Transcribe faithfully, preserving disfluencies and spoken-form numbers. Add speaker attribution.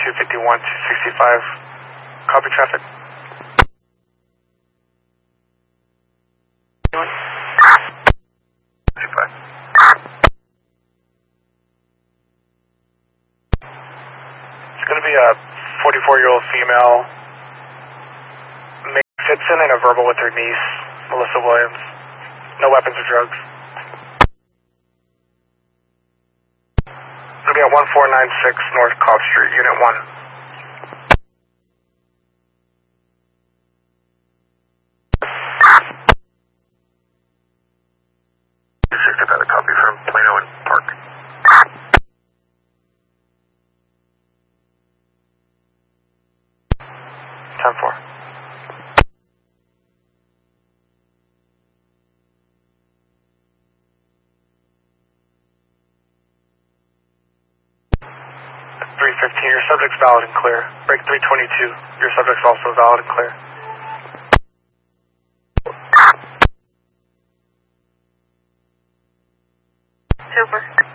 Speaker 1: two fifty-one, two sixty-five. Copy traffic. sixty-five. It's going to be a forty-four-year-old female. May Fitson and a verbal with her niece, Melissa Williams. No weapons or drugs. It'll be at one four nine six North Cobb Street, Unit one. sixty-five, a copy from Plano and Park. ten four. three fifteen, your subject's valid and clear. Break three twenty-two, your subject's also valid and clear.
Speaker 2: Super.